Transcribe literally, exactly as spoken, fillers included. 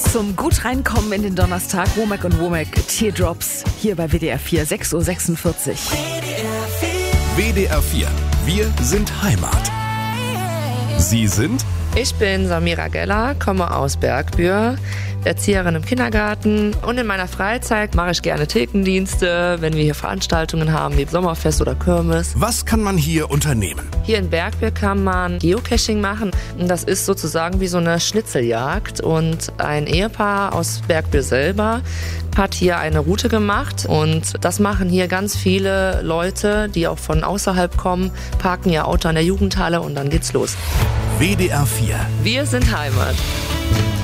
zum gut reinkommen in den Donnerstag. Womack und Womack, Teardrops, hier bei W D R vier, sechs Uhr sechsundvierzig. W D R vier, wir sind Heimat. Sie sind? Ich bin Samira Geller, komme aus Bergbühr, Erzieherin im Kindergarten und in meiner Freizeit mache ich gerne Thekendienste, wenn wir hier Veranstaltungen haben wie Sommerfest oder Kirmes. Was kann man hier unternehmen? Hier in Bergbühr kann man Geocaching machen. Das ist sozusagen wie so eine Schnitzeljagd und ein Ehepaar aus Bergbühr selber hat hier eine Route gemacht und das machen hier ganz viele Leute, die auch von außerhalb kommen, parken ihr Auto an der Jugendhalle und dann geht's los. W D R vier. Wir sind Heimat.